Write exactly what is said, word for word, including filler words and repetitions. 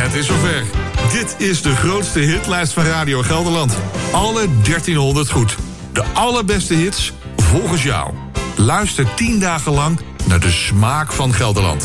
Het is zover. Dit is de grootste hitlijst van Radio Gelderland. Alle dertienhonderd goed. De allerbeste hits volgens jou. Luister tien dagen lang naar de smaak van Gelderland.